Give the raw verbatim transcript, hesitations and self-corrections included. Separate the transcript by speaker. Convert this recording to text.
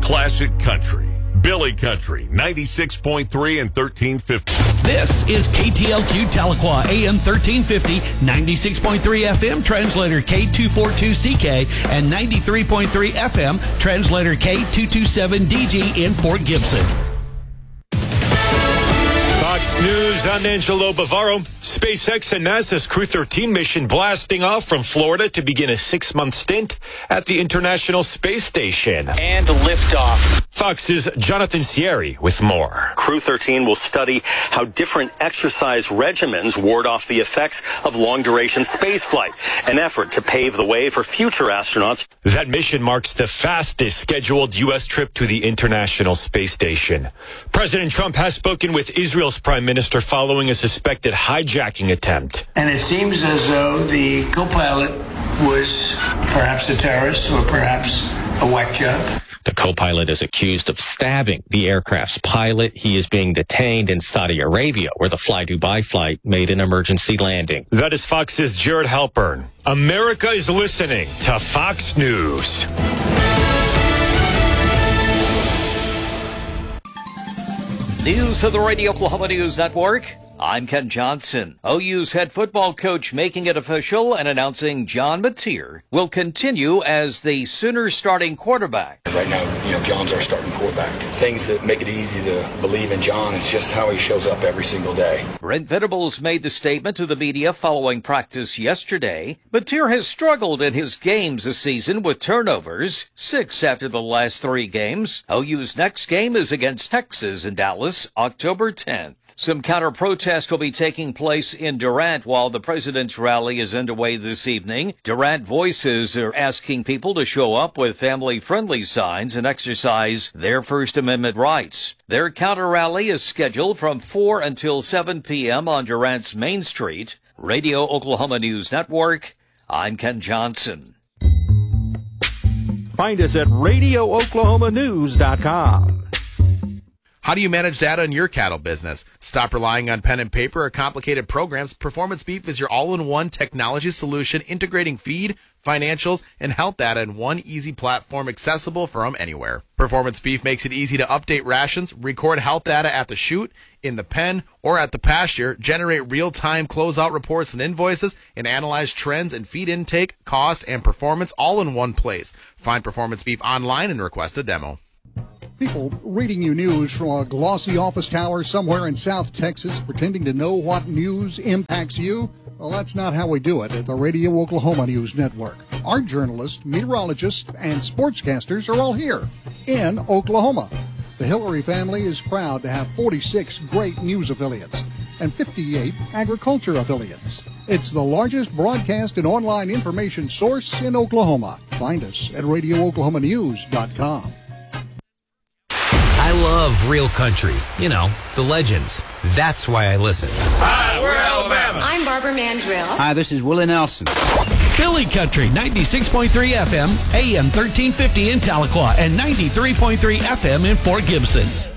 Speaker 1: classic country. Billy Country, ninety-six point three and thirteen fifty.
Speaker 2: This is K T L Q Tahlequah, A M thirteen fifty, ninety-six point three F M, translator K two forty-two C K, and ninety-three point three F M, translator K two twenty-seven D G in Fort Gibson.
Speaker 3: Fox News, I'm Angelo Bavaro. SpaceX and NASA's Crew thirteen mission blasting off from Florida to begin a six-month stint at the International Space Station.
Speaker 4: And liftoff.
Speaker 3: Fox's Jonathan Sierri with more.
Speaker 5: Crew thirteen will study how different exercise regimens ward off the effects of long-duration spaceflight, an effort to pave the way for future astronauts.
Speaker 3: That mission marks the fastest scheduled U S trip to the International Space Station. President Trump has spoken with Israel's prime minister following a suspected hijacking attempt.
Speaker 6: And it seems as though the co-pilot was perhaps a terrorist or perhaps a whack job.
Speaker 7: The co-pilot is accused of stabbing the aircraft's pilot. He is being detained in Saudi Arabia, where the Fly Dubai flight made an emergency landing.
Speaker 3: That is Fox's Jared Halpern. America is listening to Fox News.
Speaker 4: News of the Radio Oklahoma News Network. I'm Ken Johnson. O U's head football coach making it official and announcing John Mateer will continue as the Sooners starting quarterback.
Speaker 8: Right now, you know, John's our starting quarterback. Things that make it easy to believe in John, it's just how he shows up every single day.
Speaker 4: Brent Venables made the statement to the media following practice yesterday. Mateer has struggled in his games this season with turnovers, six after the last three games. O U's next game is against Texas in Dallas, October tenth. Some counter-protest will be taking place in Durant while the president's rally is underway this evening. Durant voices are asking people to show up with family-friendly signs and exercise their First Amendment rights. Their counter-rally is scheduled from four until seven p.m. on Durant's Main Street. Radio Oklahoma News Network, I'm Ken Johnson.
Speaker 9: Find us at radio oklahoma news dot com.
Speaker 10: How do you manage data in your cattle business? Stop relying on pen and paper or complicated programs. Performance Beef is your all-in-one technology solution integrating feed, financials, and health data in one easy platform accessible from anywhere. Performance Beef makes it easy to update rations, record health data at the chute, in the pen, or at the pasture, generate real-time closeout reports and invoices, and analyze trends in feed intake, cost, and performance all in one place. Find Performance Beef online and request a demo.
Speaker 11: People reading you news from a glossy office tower somewhere in South Texas, pretending to know what news impacts you. Well, that's not how we do it at the Radio Oklahoma News Network. Our journalists, meteorologists, and sportscasters are all here in Oklahoma. The Hillary family is proud to have forty-six great news affiliates and fifty-eight agriculture affiliates. It's the largest broadcast and online information source in Oklahoma. Find us at radio oklahoma news dot com.
Speaker 12: I love real country. You know, the legends. That's why I listen.
Speaker 13: Hi, we're Alabama.
Speaker 14: I'm Barbara Mandrill.
Speaker 15: Hi, this is Willie Nelson.
Speaker 2: Billy Country, ninety-six point three F M, A M thirteen fifty in Tahlequah, and ninety-three point three F M in Fort Gibson.